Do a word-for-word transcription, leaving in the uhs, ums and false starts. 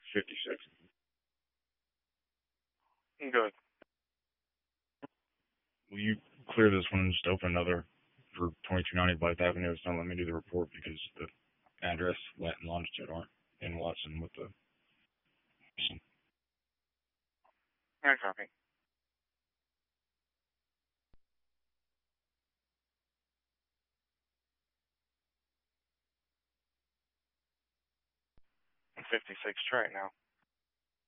fifty-six. Good. Will you clear this one and just open another for twenty-two ninety Blythe Avenue? It's not letting me do the report because the address, lat, and longitude aren't in Watson with the. I copy. fifty-six right now.